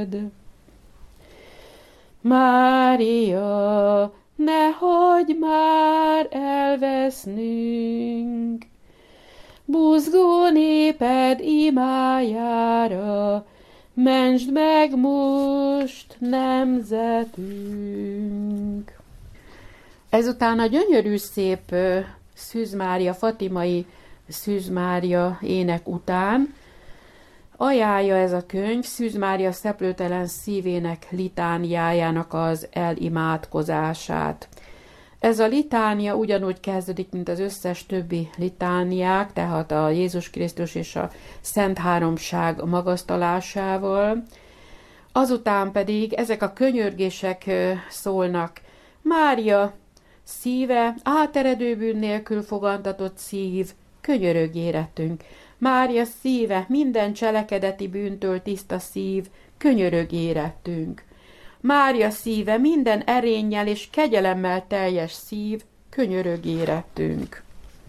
Mária, ne hagyj már elvesznünk, buzgó néped imájára, mentsd meg most nemzetünk. Ezután a gyönyörű szép Szűz Mária, fatimai Szűz Mária ének után ajánlja ez a könyv Szűz Mária szeplőtelen szívének litániájának az elimádkozását. Ez a litánia ugyanúgy kezdődik, mint az összes többi litániák, tehát a Jézus Krisztus és a Szent Háromság magasztalásával. Azután pedig ezek a könyörgések szólnak: Mária szíve, áteredő bűn nélkül fogantatott szív, könyörög érettünk. Mária szíve, minden cselekedeti bűntől tiszta szív, könyörög érettünk. Mária szíve, minden erénnyel és kegyelemmel teljes szív, könyörög érettünk.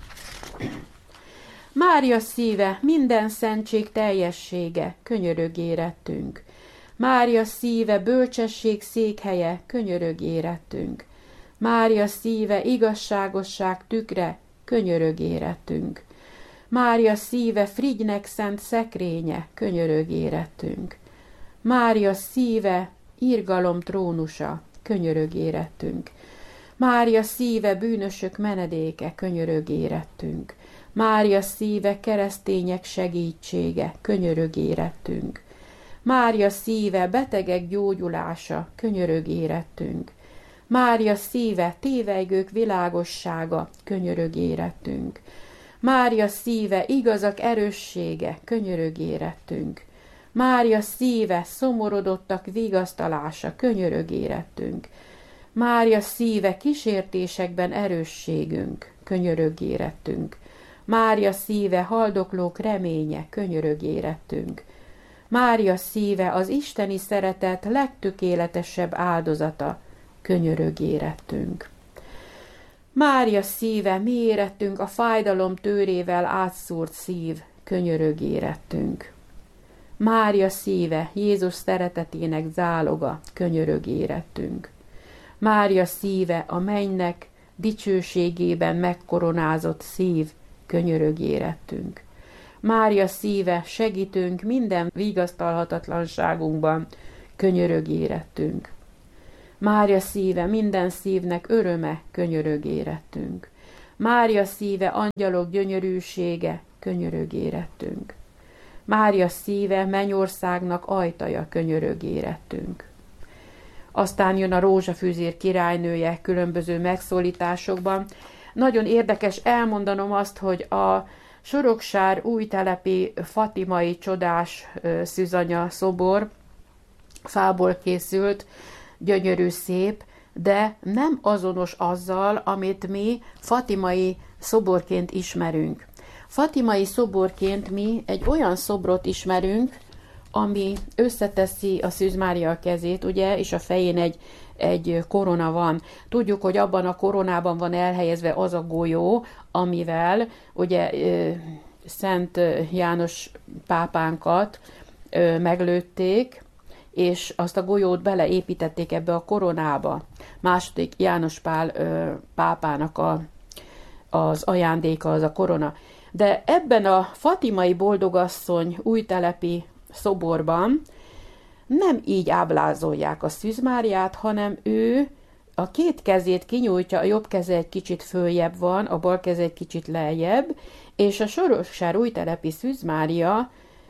Mária szíve, minden szentség teljessége, könyörög érettünk. Mária szíve, bölcsesség székhelye, könyörög érettünk. Mária szíve, igazságosság tükre, könyörög érettünk. Mária szíve, frigynek szent szekrénye, könyörög érettünk. Mária szíve, irgalom trónusa, könyörög érettünk. Mária szíve, bűnösök menedéke, könyörög érettünk. Mária szíve, keresztények segítsége, könyörög érettünk. Mária szíve, betegek gyógyulása, könyörög érettünk. Mária szíve, tévejgők világossága, könyörög érettünk. Mária szíve, igazak erőssége, könyörög érettünk. Mária szíve, szomorodottak vigasztalása, könyörög érettünk. Mária szíve, kísértésekben erősségünk, könyörög érettünk. Mária szíve, haldoklók reménye, könyörög érettünk. Mária szíve, az isteni szeretet legtökéletesebb áldozata, könyörög érettünk. Mária szíve, mi érettünk, a fájdalom tőrével átszúrt szív, könyörög érettünk. Mária szíve, Jézus szeretetének záloga, könyörög érettünk. Mária szíve, a mennynek dicsőségében megkoronázott szív, könyörög érettünk. Mária szíve, segítünk minden vigasztalhatatlanságunkban, könyörög érettünk. Mária szíve, minden szívnek öröme, könyörög érettünk. Mária szíve, angyalok gyönyörűsége, könyörög érettünk. Mária szíve, mennyországnak ajtaja, könyörög érettünk. Aztán jön a rózsafűzér királynője különböző megszólításokban. Nagyon érdekes elmondanom azt, hogy a Soroksár újtelepi fatimai csodás szűzanya szobor fából készült, gyönyörű, szép, de nem azonos azzal, amit mi fatimai szoborként ismerünk. Fatimai szoborként mi egy olyan szobrot ismerünk, ami összeteszi a Szűz Mária kezét, ugye, és a fején egy korona van. Tudjuk, hogy abban a koronában van elhelyezve az a golyó, amivel ugye Szent János pápánkat meglőtték, és azt a golyót beleépítették ebbe a koronába. Második János Pál pápának az ajándéka az a korona. De ebben a fatimai boldogasszony újtelepi szoborban nem így ábrázolják a Szűz Máriát, hanem ő a két kezét kinyújtja, a jobb keze egy kicsit följebb van, a bal keze egy kicsit lejjebb, és a Soroksár újtelepi Szűz Mária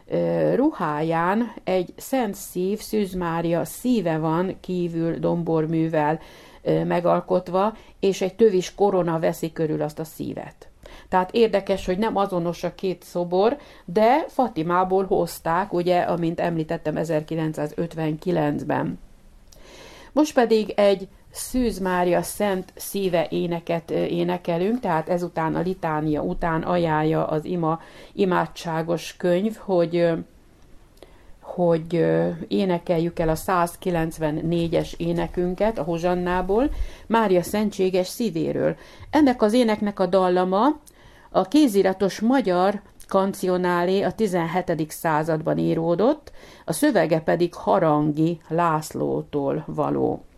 ruháján egy Szent Szív, Szűz Mária szíve van kívül domborművel megalkotva, és egy tövis korona veszi körül azt a szívet. Tehát érdekes, hogy nem azonos a két szobor, de Fatimából hozták, ugye, amint említettem, 1959-ben. Most pedig egy Szűz Mária szent szíve éneket énekelünk, tehát ezután a litánia után ajánlja az imádságos könyv, hogy énekeljük el a 194-es énekünket a Hozsannából, Mária szentséges szívéről. Ennek az éneknek a dallama a kéziratos magyar kancionálé a 17. században íródott, a szövege pedig Harangi Lászlótól való.